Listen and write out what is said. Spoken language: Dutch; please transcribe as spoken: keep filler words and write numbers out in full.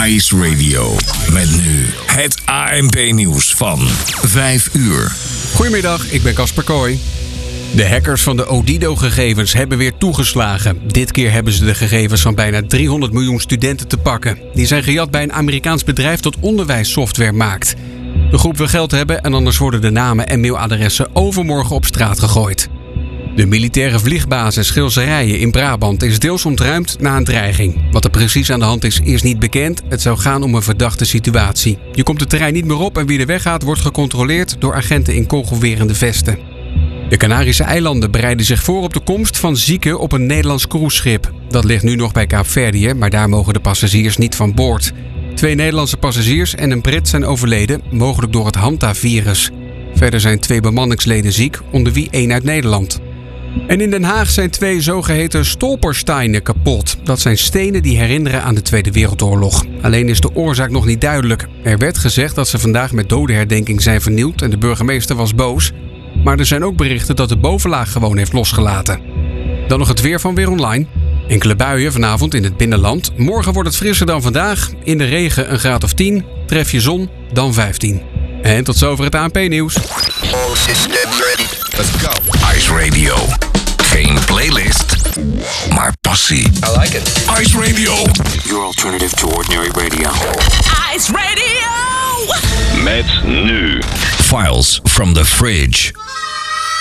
Ice Radio. Met nu het A N P-nieuws van vijf uur. Goedemiddag, ik ben Casper Kooi. De hackers van de Odido-gegevens hebben weer toegeslagen. Dit keer hebben ze de gegevens van bijna driehonderd miljoen studenten te pakken. Die zijn gejat bij een Amerikaans bedrijf dat onderwijssoftware maakt. De groep wil geld hebben en anders worden de namen en mailadressen overmorgen op straat gegooid. De militaire vliegbasis Schilserijen in Brabant is deels ontruimd na een dreiging. Wat er precies aan de hand is, is niet bekend. Het zou gaan om een verdachte situatie. Je komt het terrein niet meer op en wie er weggaat wordt gecontroleerd door agenten in kogelwerende vesten. De Canarische eilanden bereiden zich voor op de komst van zieken op een Nederlands cruiseschip. Dat ligt nu nog bij Kaapverdië, maar daar mogen de passagiers niet van boord. Twee Nederlandse passagiers en een Brit zijn overleden, mogelijk door het Hanta-virus. Verder zijn twee bemanningsleden ziek, onder wie één uit Nederland. En in Den Haag zijn twee zogeheten stolpersteinen kapot. Dat zijn stenen die herinneren aan de Tweede Wereldoorlog. Alleen is de oorzaak nog niet duidelijk. Er werd gezegd dat ze vandaag met dodenherdenking zijn vernield en de burgemeester was boos. Maar er zijn ook berichten dat de bovenlaag gewoon heeft losgelaten. Dan nog het weer van Weer Online. Enkele buien vanavond in het binnenland. Morgen wordt het frisser dan vandaag. In de regen een graad of tien. Tref je zon, dan vijftien. En tot zover het A N P-nieuws. Let's go. Ice Radio. Geen playlist, maar passie. I like it. Ice Radio. Your alternative to ordinary radio. Ice Radio! Met nu Files from the Fridge.